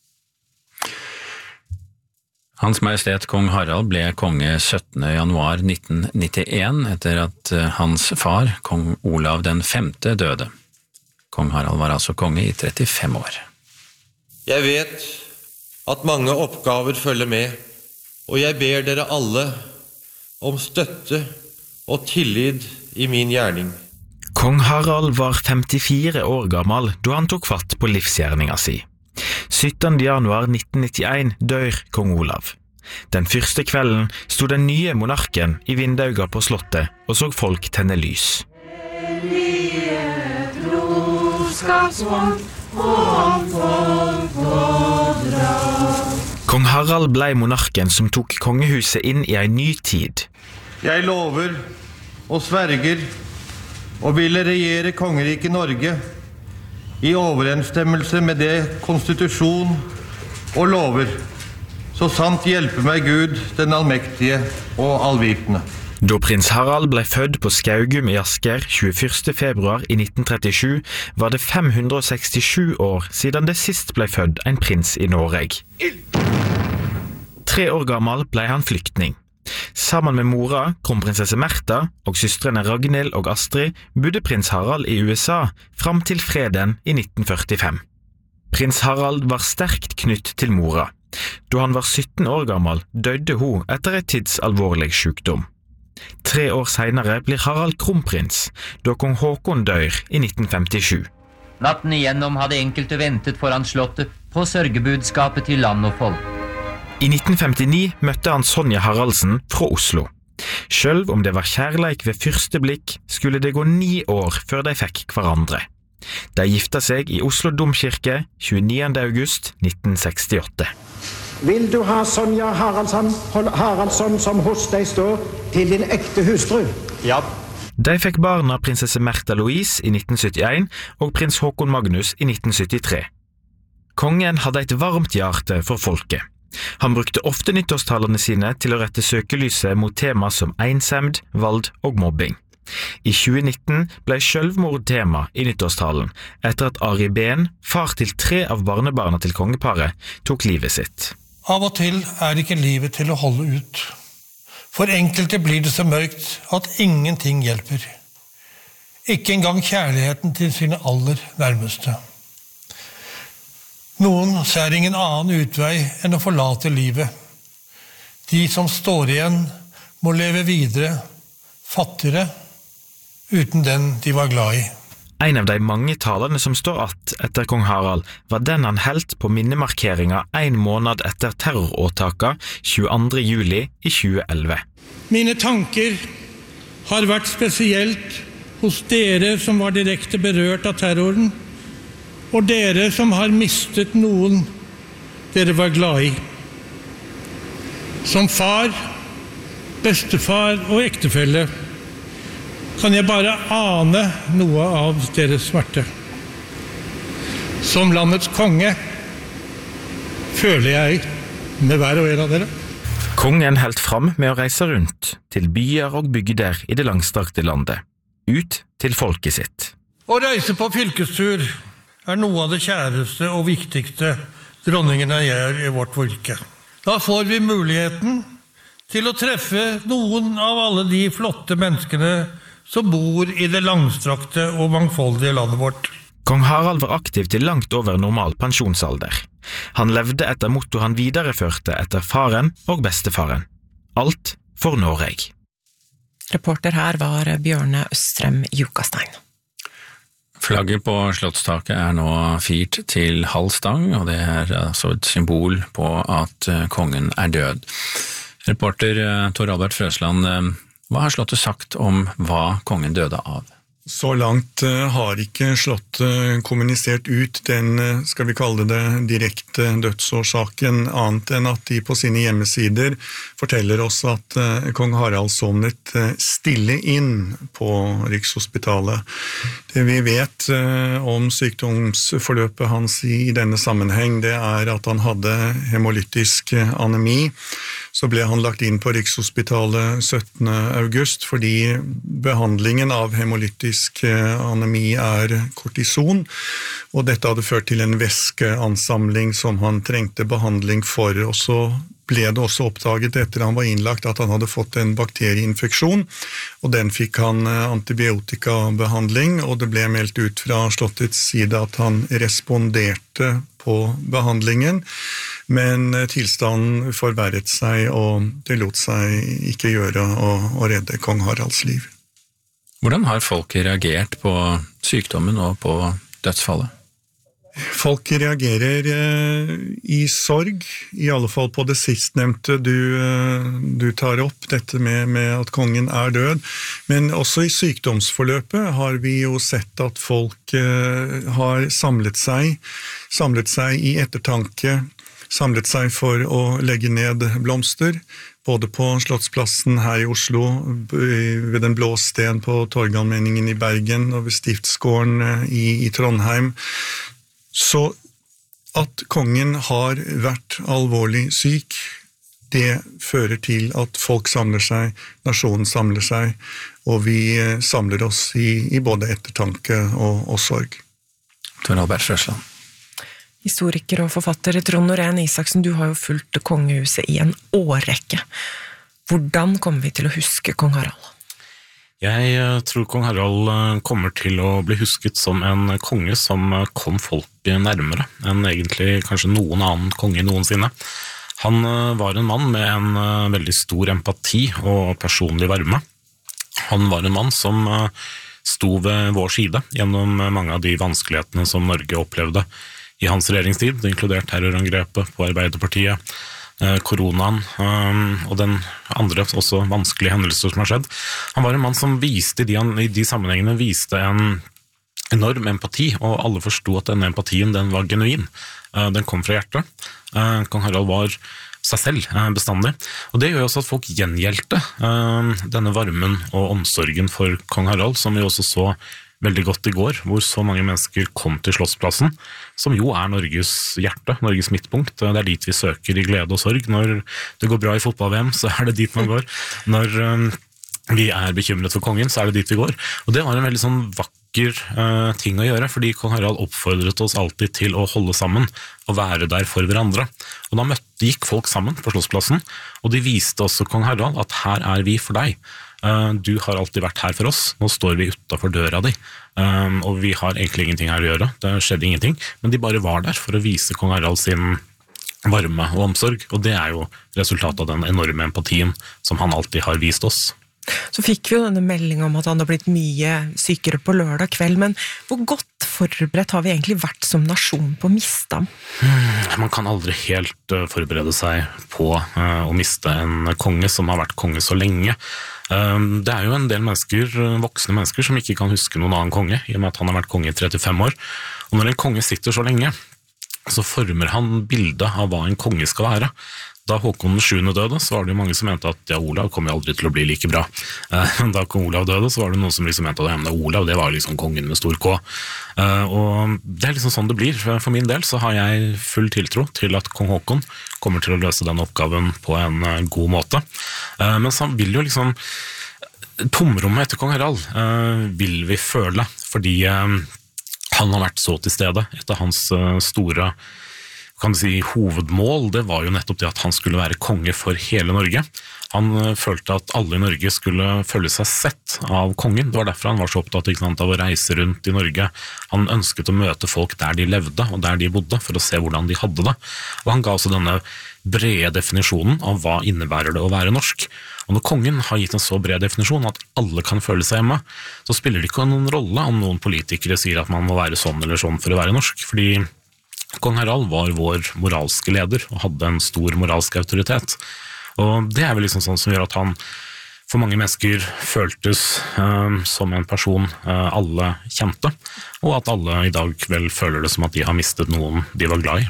Hans Majestet Kong Harald ble konge syttende januar nitten nittien etter at hans far, kong Olav den femte, døde. Kong Harald var altså konge i trettifem år. Jeg vet at mange oppgaver følger med, og jeg ber dere alle om støtte og tillit i min gjerning. Kong Harald var femtifire år gammel da han tok fatt på livsgjerninga si. syttende januar nitten nittien dør kong Olav. Den første kvelden stod den nye monarken i vindauga på slottet og så folk tenne lys. Kong Harald ble monarken som tok kongehuset inn i en ny tid. Jeg lover og sverger og ville regjere kongeriket Norge i overensstemmelse med det konstitusjon og lover, så sant hjelpe meg Gud, den allmektige og allvitende. Da prins Harald ble født på Skaugum i Asker tjueførste februar i nitten trettisju, var det fem hundre og sekstisju år siden det sist ble født en prins i Norge. Tre år gammel ble han flyktning. Sammen med mora, kronprinsesse Märtha og søstrene Ragnhild og Astrid bodde prins Harald i U S A fram til freden i nitten førtifem. Prins Harald var sterkt knytt til mora. Da han var sytten år gammel, døde hun etter et tidsalvorlig sykdom. Tre år senere blir Harald kronprins, da kong Haakon dør i nitten femtisju. Natten igjennom hadde enkelte ventet foran slottet på sørgebudskapet til land og folk. I nitten femtini møtte han Sonja Haraldsen fra Oslo. Selv om det var kjærleik ved første blikk, skulle det gå ni år før de fikk hverandre. De gifta seg i Oslo Domkirke tjueniende august nitten sekstiåtte. Vil du ha Sonja Haraldsson, Haraldsson som hos deg står, til din ekte hustru? Ja. De fikk barna prinsesse Märtha Louise i nitten syttien og prins Håkon Magnus i nitten syttitre. Kongen hadde et varmt hjerte for folket. Han brukte ofte nyttårstalene sine til å rette søkelyset mot tema som ensemd, vald og mobbing. I tjue nitten ble selvmord tema i nyttårstalen, etter at Ari Behn, far til tre av barnebarna til kongeparet, tok livet sitt. Av og til er ikke livet til å holde ut. For enkelte blir det så mørkt at ingenting hjelper. Ikke engang kjærligheten til sine aller nærmeste. Noen ser ingen annen utvei enn å forlate livet. De som står igjen må leve videre, fattigere, uten den de var glad i. En av de mange talene som står att etter kong Harald var den han helt på minnemarkeringa en måned etter terroråtaka tjueandre juli i tjueelleve. Mine tanker har vært spesielt hos dere som var direkte berørt av terroren, og dere som har mistet noen dere var glad i. Som far, bestefar og ektefelle kan jeg bare ane noe av deres smerte. Som landets konge føler jeg med hver og en av dere. Kongen helt fram med å reise rundt til byer og bygder i det langstrakte landet, ut til folket sitt. Å reise på fylkestur er noe av det kjæreste og viktigste dronningene gjør i vårt fylke. Da får vi muligheten til å treffe noen av alle de flotte menneskene som bor i det langstrakte og mangfoldige landet vårt. Kong Harald var aktiv til langt over normal pensjonsalder. Han levde etter motto han videreførte etter faren og bestefaren. Alt for Noreg. Reporter her var Bjørne Østrem Jukastein. Flagget på slottstaket er nå firt til halv stang, og det er altså et symbol på at kongen er død. Reporter Tor Albert Frøsland, hva har slottet sagt om hva kongen døde av? Så langt har ikke slottet kommunisert ut den, skal vi kalle det, direkte dødsårsaken, annet enn at de på sine hjemmesider forteller oss at kong Harald sovnet stille inn på Rikshospitalet. Det vi vet om sykdomsforløpet hans i denne sammenheng, det er at han hadde hemolytisk anemi. Så ble han lagt inn på Rikshospitalet syttende august fordi behandlingen av hemolytisk anemi er kortison, og dette hadde ført til en væskeansamling som han trengte behandling for, og så ble det også oppdaget etter han var innlagt at han hadde fått en bakterieinfeksjon, og den fikk han antibiotikabehandling, og det ble meldt ut fra slottets side at han responderte på behandlingen, men tilstanden forverret seg, og det lot seg ikke gjøre å, å redde kong Haralds liv. Hvordan har folk reagert på sykdommen og på dødsfallet? Folk reagerer eh, i sorg, i alle fall på det sistnevnte du, eh, du tar opp, dette med, med at kongen er død. Men også i sykdomsforløpet har vi jo sett at folk eh, har samlet seg, samlet seg i ettertanke, samlet seg for å legge ned blomster, både på Slottsplassen her i Oslo, ved Den blå sten på Torgallmenningen i Bergen og ved Stiftsgården i, i Trondheim. Så at kongen har vært alvorlig syk, det fører til at folk samler seg, nasjonen samler seg, og vi samler oss i, i både ettertanke og, og sorg. Tor Albert Frøsland. Historiker og forfatter Trond Norén Isaksen, du har jo fulgt kongehuset i en årrekke. Hvordan kommer vi til å huske kong Harald? Jeg tror kong Harald kommer til å bli husket som en konge som kom folket nærmere enn egentlig kanskje noen annen konge noensinne. Han var en mann med en veldig stor empati og personlig varme. Han var en mann som sto ved vår side gjennom mange av de vanskelighetene som Norge opplevde i hans regjeringstid, inkludert terrorangrepet på Arbeiderpartiet. koronaen og den andre også vanskelige hendelser som har skjedd. Han var en mann som viste, de, i de sammenhengene viste en enorm empati, og alle forstod at denne empatien den var genuin. Den kom fra hjertet. Kong Harald var seg selv bestandig, og det gjør også at folk gjengjeldte denne varmen og omsorgen for kong Harald, som vi også så veldig godt i går, hvor så mange mennesker kom til Slottsplassen, som jo er Norges hjerte, Norges midtpunkt. Det er dit vi søker i glede og sorg. Når det går bra i fotball-V M, så er det dit man går. Når vi er bekymret for kongen, så er det dit vi går. Og det var en veldig sånn vakker uh, ting å gjøre, fordi kong Harald oppfordret oss alltid til å holde sammen og være der for hverandre. Og da møtte, gikk folk sammen på Slottsplassen, og de viste også kong Harald at her er vi for deg. Uh, du har alltid vært her for oss, nå står vi utenfor døra di, um, og vi har egentlig ingenting her å gjøre, det skjedde ingenting, men de bare var der for å vise kong Harald sin varme og omsorg, og det er jo resultatet av den enorme empatien som han alltid har vist oss. Så fikk vi jo denne meldingen om at han har blitt mye sykere på lørdag kveld, men hvor godt forberedt har vi egentlig vært som nasjon på å miste ham? Man kan aldri helt forberede seg på å miste en konge som har vært konge så lenge. Det er jo en del mennesker, voksne mennesker som ikke kan huske noen annen konge, i og med at han har vært konge i trettifem år. Og når en konge sitter så lenge, så former han bildet av hva en konge skal være. Da Håkon den sjuende døde, så var det jo mange som mente at ja, Olav kommer jo aldri til å bli like bra. Da kong Olav døde, så var det noen som liksom mente at ja, Olav, det var liksom kongen med stor K. Og det er liksom sånn det blir. For min del så har jeg full tiltro til at kong Håkon kommer til å løse den oppgaven på en god måte. Men så vil jo liksom tomrommet etter kong Harald vil vi føle, fordi han har vært så til stede etter hans store kan du si, hovedmål, det var jo nettopp det at han skulle være konge for hele Norge. Han følte at alle i Norge skulle føle seg sett av kongen. Det var derfor han var så opptatt ikke sant, av å reise rundt i Norge. Han ønsket å møte folk der de levde og der de bodde, for å se hvordan de hadde det. Og han ga også denne brede definisjonen av hva innebærer det å være norsk. Og når kongen har gitt en så bred definisjon at alle kan føle seg hjemme, så spiller det ikke noen rolle om noen politikere sier at man må være sånn eller sånn for å være norsk, fordi kong Harald var vår moralske leder og hadde en stor moralsk autoritet. Og det er vel liksom sånn som gjør at han for mange mennesker føltes uh, som en person uh, alle kjente, og at alle i dag vel føler det som at de har mistet noen de var glad i.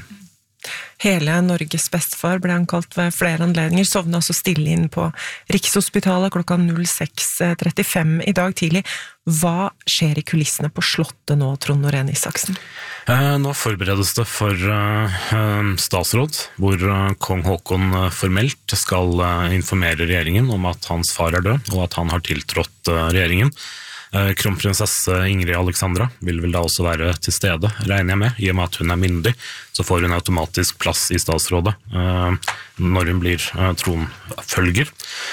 Hele Norges bestefar ble han kalt ved flere anledninger, sovnet altså stille inn på Rikshospitalet klokka seks trettifem i dag tidlig. Hva skjer i kulissene på Slottet nå, Trond Norén Isaksen? Eh, nå forberedes det for eh, statsråd, hvor eh, kong Håkon eh, formelt skal eh, informere regjeringen om at hans far er død, og at han har tiltrådt eh, regjeringen. Kronprinsesse Ingrid Alexandra vil vel da også være til stede, regner jeg med, i og med at hun er myndig, så får hun automatisk plass i statsrådet når hun blir tronfølger.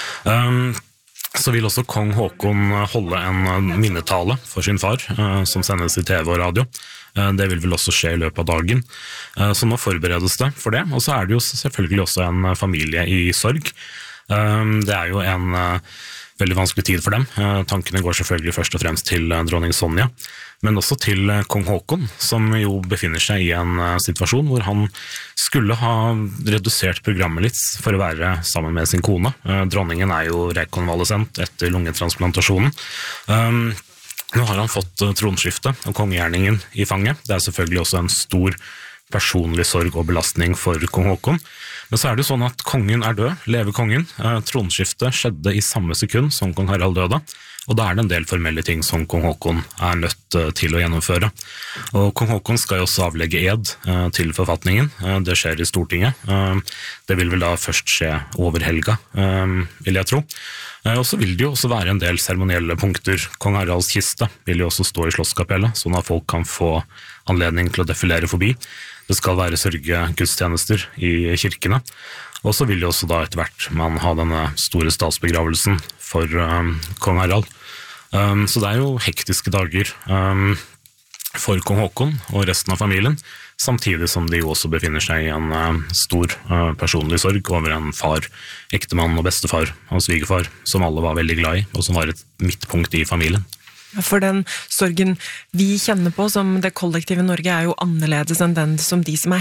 Så vil også kong Håkon holde en minnetale for sin far, som sendes i T V og radio. Det vil vel også skje i løpet av dagen. Så nå forberedes det for det, og så er det jo selvfølgelig også en familie i sorg. Det er jo en veldig vanskelig tid for dem. Tankene går selvfølgelig først og fremst til dronning Sonja, men også til kong Håkon, som jo befinner seg i en situasjon hvor han skulle ha redusert programmet litt for å være sammen med sin kone. Dronningen er jo rekonvalesent etter lungetransplantasjonen. Nå har han fått tronskifte og kongegjerningen i fanget. Det er selvfølgelig også en stor personlig sorg og belastning for kong Håkon. Men så er det jo sånn at kongen er død, lever kongen. Tronskiftet skjedde i samme sekund som kong Harald døde, og da er det en del formelle ting som kong Håkon er nødt til å gjennomføre. Og kong Håkon skal jo også avlegge ed til forfatningen. Det skjer i Stortinget. Det vil vel da først skje over helga, vil jeg tro. Og så vil det jo også være en del seremonielle punkter. Kong Haralds kiste vil jo også stå i Slottskapellet, sånn at folk kan få anledning til å defilere forbi. Det skal være sørgegudstjenester i kirkene, og så vil jo også da etter hvert man ha denne store statsbegravelsen for um, kong Harald. Um, så det er jo hektiske dager um, for kong Håkon og resten av familien, samtidig som de jo også befinner seg i en uh, stor uh, personlig sorg over en far, ektemann og bestefar og svigerfar, som alle var veldig glad i, og som var et midtpunkt i familien. For den sorgen vi kjenner på som det kollektive Norge er jo annerledes enn den som de som er helt tett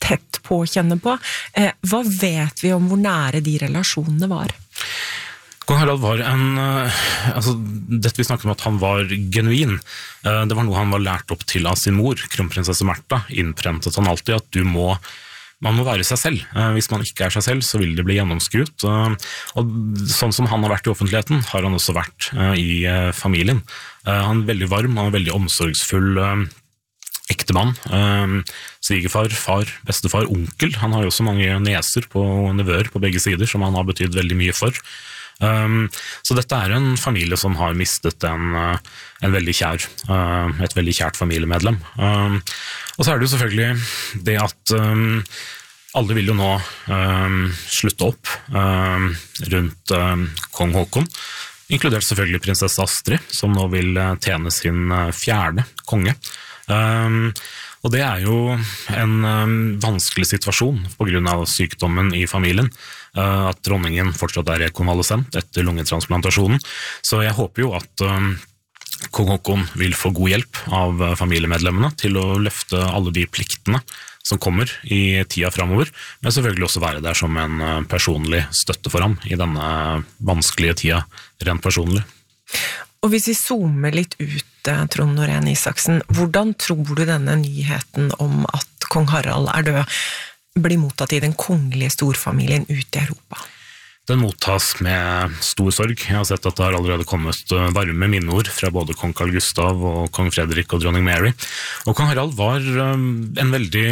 tett på å kjenne på. Eh, hva vet vi om hvor nære de relasjonene var? Kong Harald var en, altså dette vi snakket om at han var genuin, det var noe han var lært opp til av sin mor, kronprinsesse Märtha, innprentet han alltid at du må, man må være seg selv. Hvis man ikke er seg selv, så vil det bli gjennomskrutt. Og sånn som han har vært i offentligheten, har han også vært i familien. Han er veldig varm, han er veldig omsorgsfull ektemann, svigerfar, far, bestefar, onkel. Han har jo også mange neser på nevøer på begge sider, som han har betydd veldig mye for. Um, så dette er en familie som har mistet en, en veldig kjær, uh, et veldig kjært familiemedlem. Um, og så er det jo selvfølgelig det at um, alle vil jo nå um, slutte opp um, rundt um, kong Håkon, inkludert selvfølgelig prinsesse Astrid, som nå vil tjene sin fjerde konge. Um, og det er jo en um, vanskelig situasjon på grunn av sykdommen i familien, uh, at dronningen fortsatt er rekonvalesent etter lungetransplantasjonen. Så jeg håper jo at um, kong Håkon vil få god hjelp av uh, familiemedlemmene til å løfte alle de pliktene som kommer i tida fremover, men selvfølgelig også være der som en uh, personlig støtte for ham i denne vanskelige tida, rent personlig. Og hvis vi zoomer litt ut, Trond Norén Isaksen, hvordan tror du denne nyheten om at kong Harald er død, blir mottatt i den kongelige storfamilien ut i Europa? Den mottas med stor sorg. Jeg har sett at det har allerede kommet varme minneord fra både kong Carl Gustav og kong Fredrik og dronning Mary. Og kong Harald var en veldig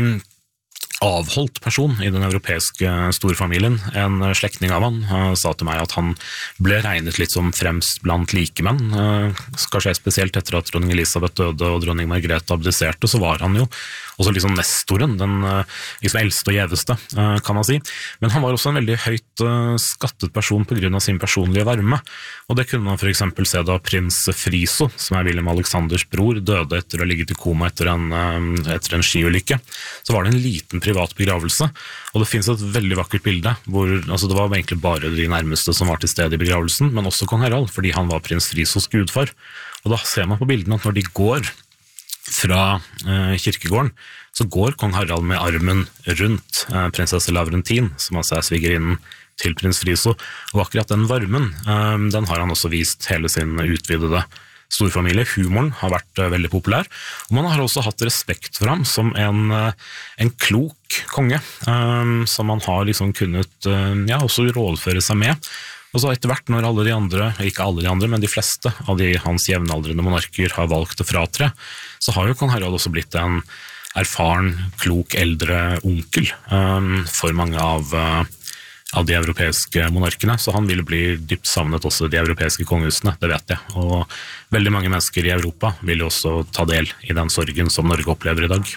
avholdt person i den europeiske storfamilien. En slektning av han uh, sa til meg at han ble regnet litt som fremst blant likemenn. Uh, kanskje spesielt etter at dronning Elisabeth døde og dronning Margrethe abdiserte, så var han jo også liksom nestoren, den uh, liksom eldste og gjeveste, uh, kan man si. Men han var også en veldig høyt uh, skattet person på grunn av sin personlige varme. Og det kunne man for eksempel se da prins Friso, som er William Alexanders bror, døde etter å ha ligget i koma etter en, uh, etter en skiulykke. Så var det en liten privat begravelse, og det finnes et veldig vakkert bilde hvor, altså det var egentlig bare de nærmeste som var til stede i begravelsen, men også kong Harald, fordi han var prins Frisos gudfar. Og da ser man på bildene at når de går fra eh, kirkegården, så går kong Harald med armen rundt eh, prinsesse Laurentin, som altså er svigerinnen til prins Friso, og akkurat den varmen, eh, den har han også vist hele sin utvidede storfamilie. Humoren har vært uh, veldig populær, og man har også hatt respekt for ham som en, uh, en klok konge, um, som man har liksom kunnet uh, ja, også rådføre seg med. Og så etter hvert, når alle de andre, ikke alle de andre, men de fleste av de hans jevnaldrende monarker har valgt å fratre, så har jo kong Harald også blitt en erfaren, klok, eldre onkel um, for mange av uh, av de europeiske monarkene, så han ville bli dypt savnet også i de europeiske kongehusene, det vet jeg. Og veldig mange mennesker i Europa vil jo også ta del i den sorgen som Norge opplever i dag.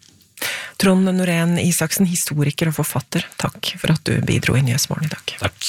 Trond Norén Isaksen, historiker og forfatter, takk for at du bidro i Nyhetsmorgen i dag. Takk.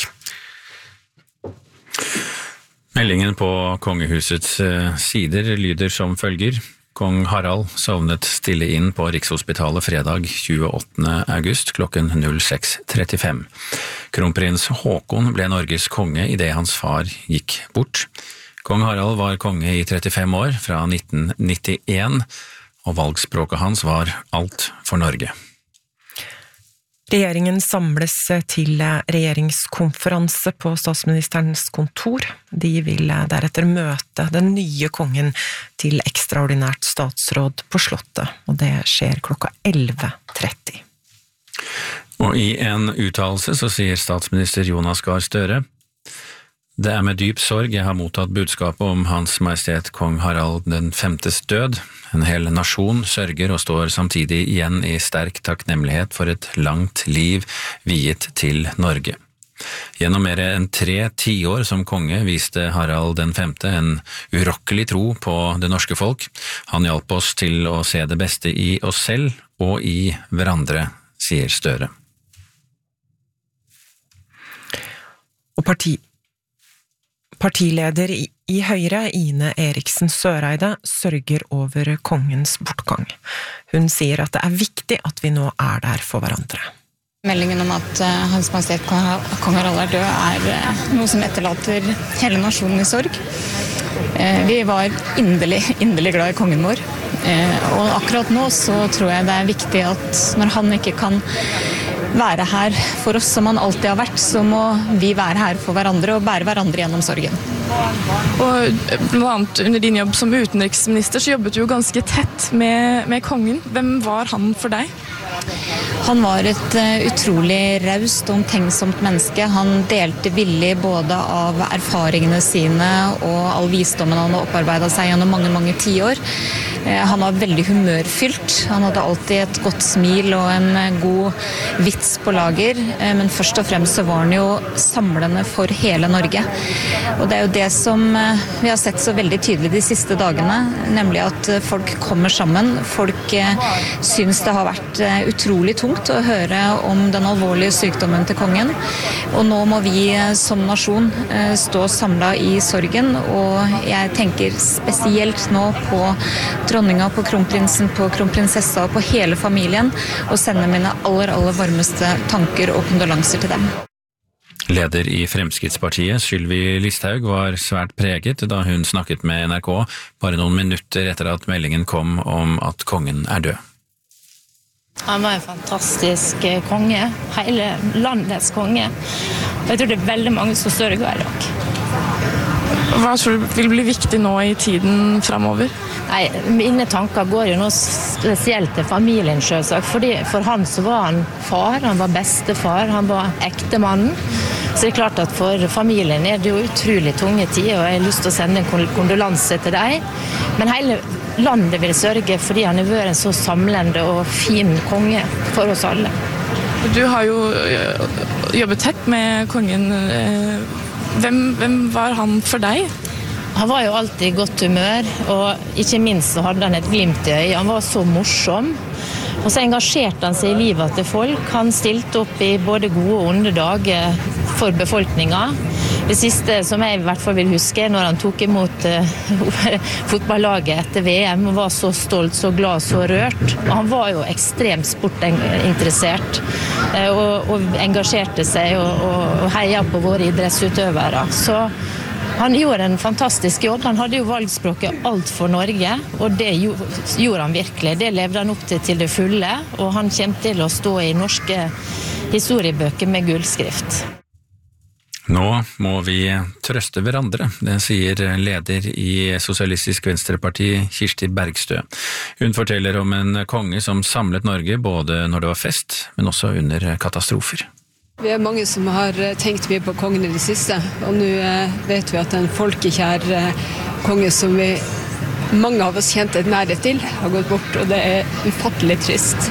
Meldingen på kongehusets sider lyder som følger. Kong Harald sovnet stille inn på Rikshospitalet fredag tjueåttende august klokken seks trettifem. Kronprins Håkon ble Norges konge i det hans far gikk bort. Kong Harald var konge i trettifem år, fra nitten nittien, og valgspråket hans var alt for Norge. Regjeringen samles til regjeringskonferanse på statsministerens kontor. De vil deretter møte den nye kongen til ekstraordinært statsråd på Slottet, og det skjer klokka elleve tretti. Og i en uttalelse så sier statsminister Jonas Gahr Støre: «Det er med dyp sorg jeg har mottatt budskapet om Hans Majestet Kong Harald den femtes død. En hel nasjon sørger og står samtidig igjen i sterk takknemlighet for et langt liv viet til Norge. Gjennom mer enn tre tiår som konge viste Harald den femte en urokkelig tro på det norske folk. Han hjalp oss til å se det beste i oss selv og i hverandre», sier Støre. Og parti Partileder i Høyre, Ine Eriksen Søreide, sørger over kongens bortgang. Hun sier at det er viktig at vi nå er der for hverandre. Meldingen om at uh, Hans Majestet Kong Harald er død er uh, noe som etterlater hele nasjonen i sorg. Uh, vi var inderlig, inderlig glad i kongen vår. Uh, og akkurat nå så tror jeg det er viktig at når han ikke kan være her for oss som han alltid har vært, så må vi være her for hverandre og bære hverandre gjennom sorgen. Og blant annet under din jobb som utenriksminister så jobbet du jo ganske tett med, med kongen. Hvem var han for deg? Han var et uh, utrolig raust og omtenksomt menneske. Han delte villig både av erfaringene sine og all visdommen han har opparbeidet seg gjennom mange, mange tiår. Uh, han var veldig humørfylt. Han hadde alltid et godt smil og en uh, god vits på lager. Uh, men først og fremst så var han jo samlende for hele Norge. Og det er jo det som uh, vi har sett så veldig tydelig de siste dagene, nemlig at uh, folk kommer sammen. Folk uh, syns det har vært uh, utrolig tungt å høre om den alvorlige sykdommen til kongen. Og nå må vi som nasjon stå samlet i sorgen, og jeg tenker spesielt nå på dronninga, på kronprinsen, på kronprinsessa og på hele familien, og sende mine aller, aller varmeste tanker og kondolanser til dem. Leder i Fremskrittspartiet, Sylvi Listhaug, var svært preget da hun snakket med N R K bare noen minutter etter at meldingen kom om at kongen er død. Han var en fantastisk konge, hele landets konge. Og jeg tror det er veldig mange som sørger i dag. Hva tror du vil bli viktig nå i tiden fremover? Nei, mine tanker går jo nå spesielt til familien selvsagt, fordi for han så var han far, han var bestefar, han var ektemannen. Så det er klart at for familien er det jo utrolig tunge tid, og jeg har lyst til å sende en kondolanse til deg. Men hele landet vil sørge fordi han har vært en så samlende og fin konge for oss alle. Du har jo jobbet tett med kongen. Hvem, hvem var han for deg? Han var jo alltid i godt humør, og ikke minst så hadde han et glimt i øyet. Han var så morsom. Og så engasjerte han seg i livet til folk. Han stilte opp i både gode og onde dager for befolkninga. Det siste som jeg i hvert fall vil huske er når han tok imot uh, fotballaget etter V M og var så stolt, så glad, så rørt. Og han var jo ekstremt sportinteressert uh, og, og engasjerte seg og, og, og heia på våre idrettsutøvere. Så han gjorde en fantastisk jobb. Han hadde jo valgspråket alt for Norge, og det gjorde han virkelig. Det levde han opp til til det fulle, og han kommer til å stå i norske historiebøker med gullskrift. Nå må vi trøste hverandre, det sier leder i Sosialistisk Venstreparti Kirsti Bergstø. Hun forteller om en konge som samlet Norge både når det var fest, men også under katastrofer. Vi er mange som har tenkt mye på kongen i det siste, og nå vet vi at en folkekjær konge som vi, mange av oss kjente et nærhet til, har gått bort, og det er ufattelig trist.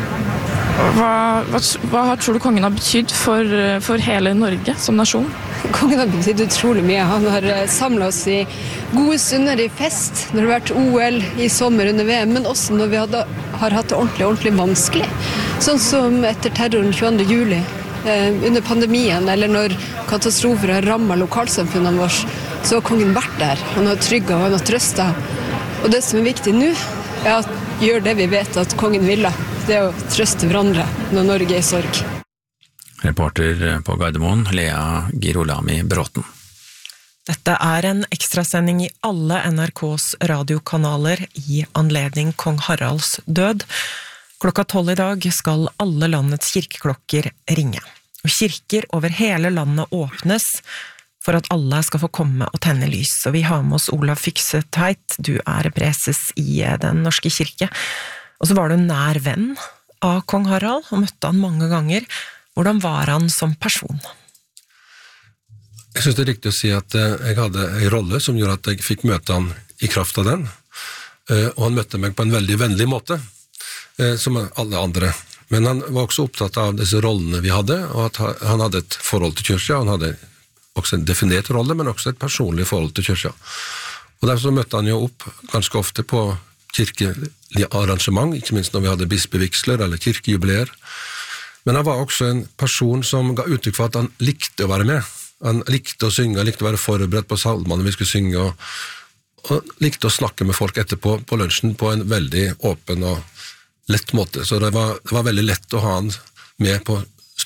Hva, hva, hva tror du kongen har betydd for, for hele Norge som nasjon? Kongen har betydd utrolig mye. Han har samlet oss i gode stunder i fest, når det har vært O L i sommer under V M, men også når vi hadde, har hatt det ordentlig, ordentlig vanskelig. Sånn som etter terroren tjueandre juli, eh, under pandemien, eller når katastrofer har rammet lokalsamfunnene våre, så har kongen vært der. Han har trygget og han har trøstet. Og det som er viktig nå, er at gjør det vi vet at kongen ville. Det er å trøste hverandre når Norge er i sorg. Reporter på Gardermoen, Lea Girolami Bråten. Dette er en ekstrasending i alle N R K's radiokanaler i anledning Kong Haralds død. Klokka tolv i dag skal alle landets kirkeklokker ringe. Og kirker over hele landet åpnes for at alle skal få komme og tenne lys. Og vi har med oss Olav Fikseteit, du er preses i Den norske kirke. Og så var du nær venn av Kong Harald, og møtte han mange ganger. Hvordan var han som person? Jeg synes det er riktig å si at jeg hadde en rolle som gjorde at jeg fikk møte han i kraft av den, og han møtte meg på en veldig vennlig måte, som alle andre. Men han var også opptatt av disse rollene vi hadde, og at han hadde et forhold til kyrkja. Han hadde også en definert rolle, men også et personlig forhold til kyrkja. Og derfor møtte han jo opp ganske ofte på kirkelig arrangement, ikke minst når vi hadde bispevigsler eller kirkejubileer. Men han var også en person som ga uttrykk for at han likte å være med. Han likte å synge, han likte å være forberedt på salmene vi skulle synge, og, og likte å snakke med folk etterpå på lunsjen på en veldig åpen og lett måte. Så det var, det var veldig lett å ha han med på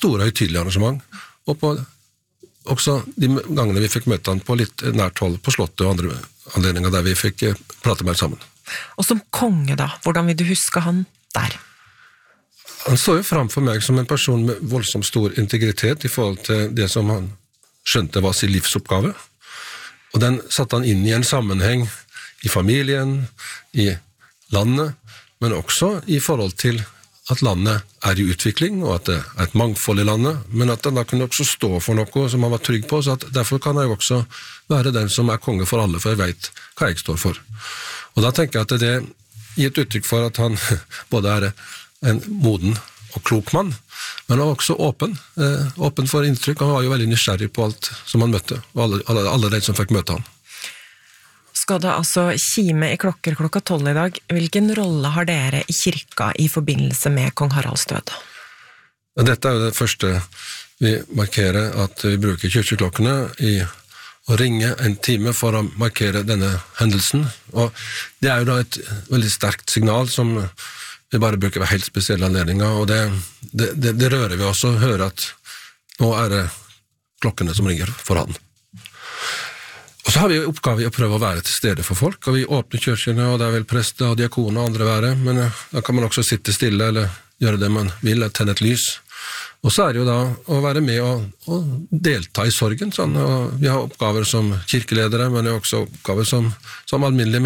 store høytidelige arrangement, og på også de gangene vi fikk møte han på litt nært hold på slottet og andre anledninger der vi fikk prate med sammen. Og som konge da, hvordan vil du huske han der? Han står jo frem for meg som en person med voldsomt stor integritet i forhold til det som han skjønte var sin livsoppgave, og den satte han inn i en sammenheng i familien, i landet, men også i forhold til at landet er i utvikling, og at det er et mangfold i landet, men at den da kunne også stå for noe som han var trygg på, så at derfor kan jeg også være den som er konge for alle, for jeg vet hva jeg står for. Og da tenker jeg at det gir et uttrykk for at han både er en moden og klok mann, men han var også åpen, eh, åpen for inntrykk, han var jo veldig nysgjerrig på alt som han møtte, og alle, alle, alle de som fikk møte han. Skal det altså kime i klokker klokka tolv i dag. Hvilken rolle har dere i kirka i forbindelse med kong Haralds død? Dette er jo det første vi markerer, at vi bruker kirkeklokkene i å ringe en time for å markere denne hendelsen. Og det er jo da et veldig sterkt signal som vi bare bruker ved helt spesielle anledninger, og det, det, det, det rører vi også, hører at nå er det klokkene som ringer for han. Og så har vi oppgave i å prøve å være til stede for folk, og vi åpner kirkene, og der vil prester og diakoner og andre være, men da kan man også sitte stille, eller gjøre det man vil, tenne et lys. Og så er det jo da å være med og, og delta i sorgen, sånn, og vi har oppgaver som kirkeledere, men det er også oppgaver som, som alminnelige